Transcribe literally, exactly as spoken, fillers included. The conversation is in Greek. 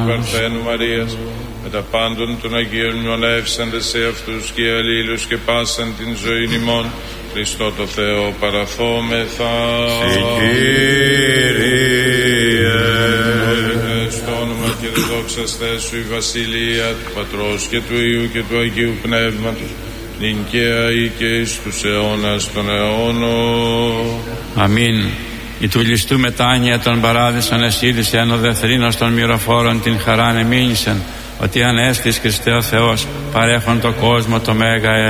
του Παρθένου Μαρίας, με τα πάντων των Αγίων μνημονεύσαντες σε αυτούς και αλλήλους και πάσαν την ζωή ημών, Χριστό το Θεό παραθόμεθα. Στο όνομα και δόξασθέ σου η βασιλεία του Πατρός και του Υιού και του Αγίου Πνεύματος, νυν και αεί και εις τους αιώνας των αιώνων. Αμήν. Η του ληστού μετάνοια των παράδεισων εσύδησε εν ο δεθρίνος των μυροφόρων την χαράν εμήνησεν, ότι αν έστεις Χριστέ ο Θεός παρέχον το κόσμο το μέγα